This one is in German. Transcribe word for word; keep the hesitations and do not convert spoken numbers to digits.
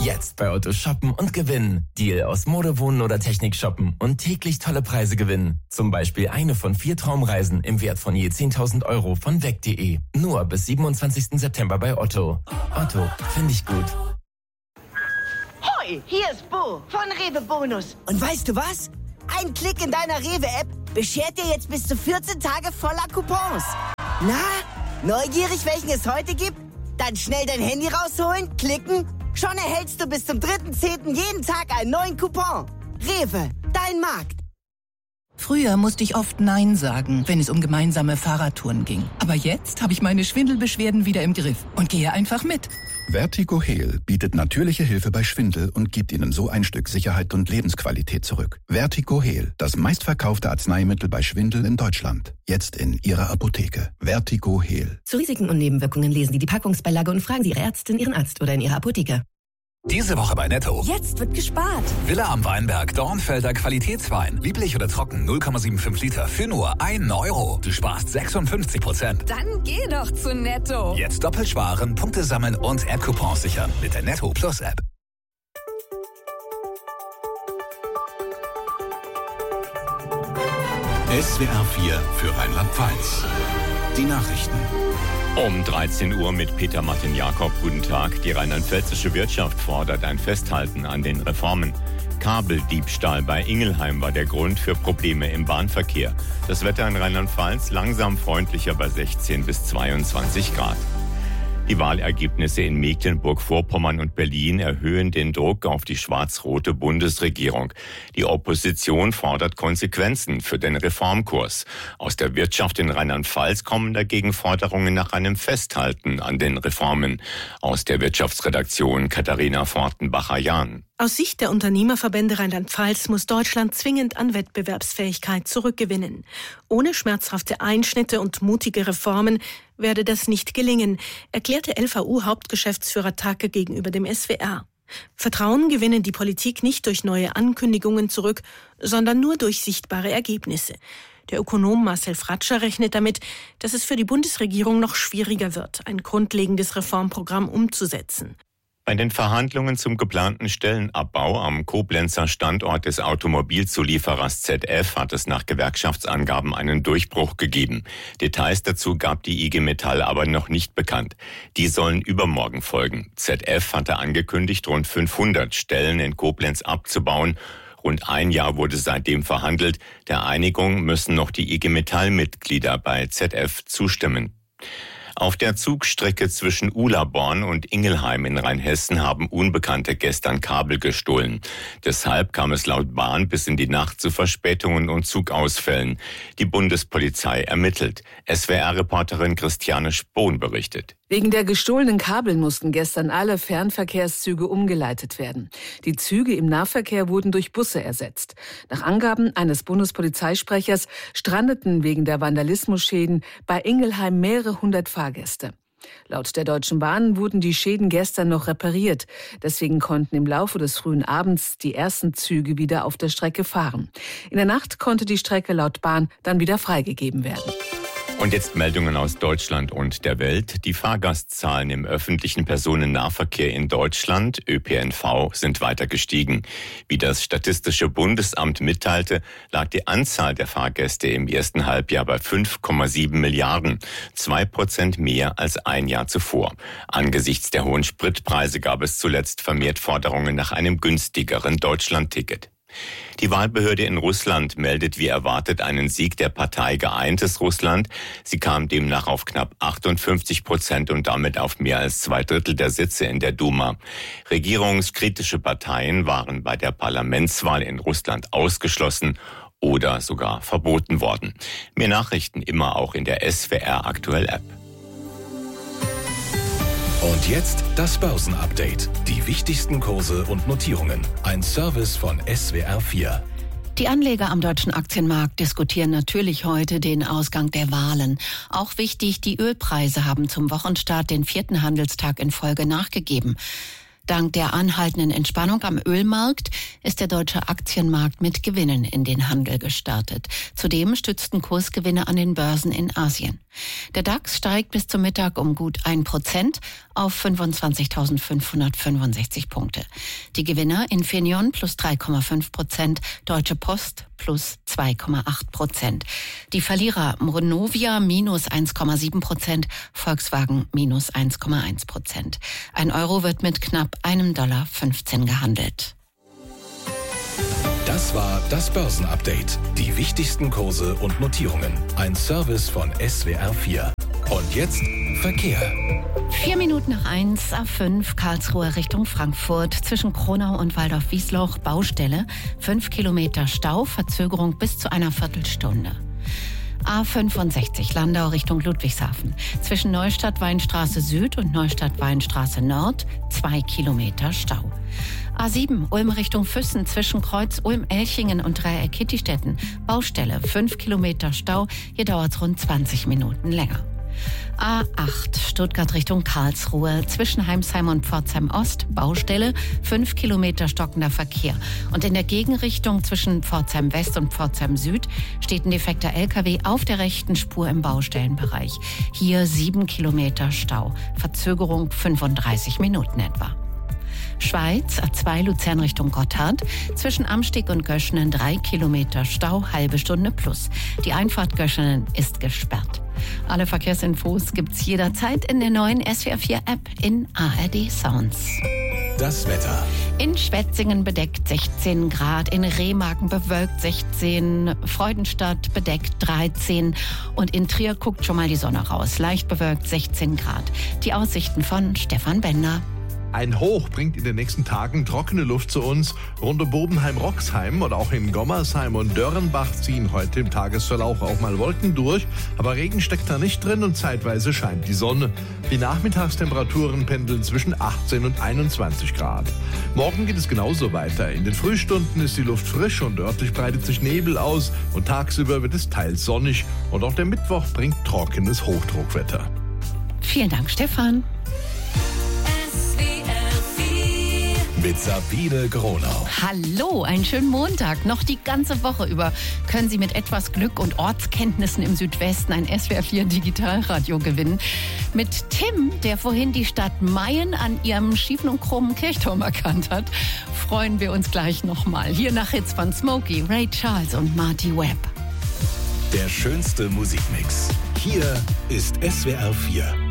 Jetzt bei Otto shoppen und gewinnen. Deal aus Mode, Wohnen oder Technik shoppen und täglich tolle Preise gewinnen. Zum Beispiel eine von vier Traumreisen im Wert von je zehntausend Euro von weg punkt de. Nur bis siebenundzwanzigsten September bei Otto. Otto, finde ich gut. Hoi, hier ist Bo von Rewe Bonus. Und weißt du was? Ein Klick in deiner Rewe-App beschert dir jetzt bis zu vierzehn Tage voller Coupons. Na, neugierig, welchen es heute gibt? Dann schnell dein Handy rausholen, klicken. Schon erhältst du bis zum dritten zehnten jeden Tag einen neuen Coupon. Rewe, dein Markt. Früher musste ich oft Nein sagen, wenn es um gemeinsame Fahrradtouren ging. Aber jetzt habe ich meine Schwindelbeschwerden wieder im Griff und gehe einfach mit. VertigoHeal bietet natürliche Hilfe bei Schwindel und gibt Ihnen so ein Stück Sicherheit und Lebensqualität zurück. VertigoHeal, das meistverkaufte Arzneimittel bei Schwindel in Deutschland. Jetzt in Ihrer Apotheke. VertigoHeal. Zu Risiken und Nebenwirkungen lesen Sie die Packungsbeilage und fragen Sie Ihre Ärztin, Ihren Arzt oder in Ihrer Apotheke. Diese Woche bei Netto. Jetzt wird gespart. Villa am Weinberg, Dornfelder Qualitätswein. Lieblich oder trocken, null Komma fünfundsiebzig Liter für nur ein Euro. Du sparst sechsundfünfzig Prozent. Dann geh doch zu Netto. Jetzt doppelt sparen, Punkte sammeln und App-Coupons sichern mit der Netto Plus App. S W R vier für Rheinland-Pfalz. Die Nachrichten. Um dreizehn Uhr mit Peter Martin Jakob. Guten Tag. Die rheinland-pfälzische Wirtschaft fordert ein Festhalten an den Reformen. Kabeldiebstahl bei Ingelheim war der Grund für Probleme im Bahnverkehr. Das Wetter in Rheinland-Pfalz langsam freundlicher bei sechzehn bis zweiundzwanzig Grad. Die Wahlergebnisse in Mecklenburg-Vorpommern und Berlin erhöhen den Druck auf die schwarz-rote Bundesregierung. Die Opposition fordert Konsequenzen für den Reformkurs. Aus der Wirtschaft in Rheinland-Pfalz kommen dagegen Forderungen nach einem Festhalten an den Reformen. Aus der Wirtschaftsredaktion Katharina Fortenbacher-Jahn. Aus Sicht der Unternehmerverbände Rheinland-Pfalz muss Deutschland zwingend an Wettbewerbsfähigkeit zurückgewinnen. Ohne schmerzhafte Einschnitte und mutige Reformen werde das nicht gelingen, erklärte L V U-Hauptgeschäftsführer Tacke gegenüber dem S W R. Vertrauen gewinnen die Politik nicht durch neue Ankündigungen zurück, sondern nur durch sichtbare Ergebnisse. Der Ökonom Marcel Fratscher rechnet damit, dass es für die Bundesregierung noch schwieriger wird, ein grundlegendes Reformprogramm umzusetzen. Bei den Verhandlungen zum geplanten Stellenabbau am Koblenzer Standort des Automobilzulieferers Z F hat es nach Gewerkschaftsangaben einen Durchbruch gegeben. Details dazu gab die I G Metall aber noch nicht bekannt. Die sollen übermorgen folgen. Z F hatte angekündigt, rund fünfhundert Stellen in Koblenz abzubauen. Rund ein Jahr wurde seitdem verhandelt. Der Einigung müssen noch die I G Metall-Mitglieder bei Z F zustimmen. Auf der Zugstrecke zwischen Uhlaborn und Ingelheim in Rheinhessen haben Unbekannte gestern Kabel gestohlen. Deshalb kam es laut Bahn bis in die Nacht zu Verspätungen und Zugausfällen. Die Bundespolizei ermittelt. S W R-Reporterin Christiane Spohn berichtet. Wegen der gestohlenen Kabel mussten gestern alle Fernverkehrszüge umgeleitet werden. Die Züge im Nahverkehr wurden durch Busse ersetzt. Nach Angaben eines Bundespolizeisprechers strandeten wegen der Vandalismusschäden bei Ingelheim mehrere hundert Fahrgäste. Laut der Deutschen Bahn wurden die Schäden gestern noch repariert. Deswegen konnten im Laufe des frühen Abends die ersten Züge wieder auf der Strecke fahren. In der Nacht konnte die Strecke laut Bahn dann wieder freigegeben werden. Und jetzt Meldungen aus Deutschland und der Welt. Die Fahrgastzahlen im öffentlichen Personennahverkehr in Deutschland, Ö P N V, sind weiter gestiegen. Wie das Statistische Bundesamt mitteilte, lag die Anzahl der Fahrgäste im ersten Halbjahr bei fünf Komma sieben Milliarden, zwei Prozent mehr als ein Jahr zuvor. Angesichts der hohen Spritpreise gab es zuletzt vermehrt Forderungen nach einem günstigeren Deutschlandticket. Die Wahlbehörde in Russland meldet wie erwartet einen Sieg der Partei Geeintes Russland. Sie kam demnach auf knapp achtundfünfzig Prozent und damit auf mehr als zwei Drittel der Sitze in der Duma. Regierungskritische Parteien waren bei der Parlamentswahl in Russland ausgeschlossen oder sogar verboten worden. Mehr Nachrichten immer auch in der S W R Aktuell App. Und jetzt das Börsenupdate. Die wichtigsten Kurse und Notierungen. Ein Service von S W R vier. Die Anleger am deutschen Aktienmarkt diskutieren natürlich heute den Ausgang der Wahlen. Auch wichtig, die Ölpreise haben zum Wochenstart den vierten Handelstag in Folge nachgegeben. Dank der anhaltenden Entspannung am Ölmarkt ist der deutsche Aktienmarkt mit Gewinnen in den Handel gestartet. Zudem stützten Kursgewinne an den Börsen in Asien. Der DAX steigt bis zum Mittag um gut ein Prozent auf fünfundzwanzigtausendfünfhundertfünfundsechzig Punkte. Die Gewinner: Infineon plus drei Komma fünf Prozent, Deutsche Post plus zwei Komma acht Prozent. Die Verlierer: Vonovia minus eins Komma sieben Prozent, Volkswagen minus eins Komma eins Prozent. Ein Euro wird mit knapp einem Dollar fünfzehn gehandelt. Das war das Börsenupdate. Die wichtigsten Kurse und Notierungen. Ein Service von S W R vier. Und jetzt Verkehr. Vier Minuten nach eins, A fünf, Karlsruhe Richtung Frankfurt. Zwischen Kronau und Waldorf-Wiesloch Baustelle. Fünf Kilometer Stau, Verzögerung bis zu einer Viertelstunde. A fünfundsechzig Landau Richtung Ludwigshafen. Zwischen Neustadt-Weinstraße Süd und Neustadt-Weinstraße Nord zwei Kilometer Stau. A sieben Ulm Richtung Füssen zwischen Kreuz Ulm-Elchingen und Dreieck Kittistetten. Baustelle fünf Kilometer Stau. Hier dauert es rund zwanzig Minuten länger. A acht Stuttgart Richtung Karlsruhe zwischen Heimsheim und Pforzheim Ost. Baustelle fünf Kilometer stockender Verkehr. Und in der Gegenrichtung zwischen Pforzheim West und Pforzheim Süd steht ein defekter L K W auf der rechten Spur im Baustellenbereich. Hier sieben Kilometer Stau. Verzögerung fünfunddreißig Minuten etwa. Schweiz, A zwei Luzern Richtung Gotthard. Zwischen Amsteg und Göschenen drei Kilometer Stau, halbe Stunde plus. Die Einfahrt Göschenen ist gesperrt. Alle Verkehrsinfos gibt's jederzeit in der neuen S W R vier App in A R D Sounds. Das Wetter. In Schwetzingen bedeckt sechzehn Grad, in Remagen bewölkt sechzehn, Freudenstadt bedeckt dreizehn und in Trier guckt schon mal die Sonne raus. Leicht bewölkt sechzehn Grad. Die Aussichten von Stefan Bender. Ein Hoch bringt in den nächsten Tagen trockene Luft zu uns. Rund um Bobenheim-Roxheim oder auch in Gommersheim und Dörrenbach ziehen heute im Tagesverlauf auch mal Wolken durch. Aber Regen steckt da nicht drin und zeitweise scheint die Sonne. Die Nachmittagstemperaturen pendeln zwischen achtzehn und einundzwanzig Grad. Morgen geht es genauso weiter. In den Frühstunden ist die Luft frisch und örtlich breitet sich Nebel aus. Und tagsüber wird es teils sonnig. Und auch der Mittwoch bringt trockenes Hochdruckwetter. Vielen Dank, Stefan. Mit Sabine Gronau. Hallo, einen schönen Montag. Noch die ganze Woche über können Sie mit etwas Glück und Ortskenntnissen im Südwesten ein S W R vier Digitalradio gewinnen. Mit Tim, der vorhin die Stadt Mayen an ihrem schiefen und krummen Kirchturm erkannt hat, freuen wir uns gleich nochmal. Hier nach Hits von Smokey, Ray Charles und Marty Webb. Der schönste Musikmix. Hier ist S W R vier.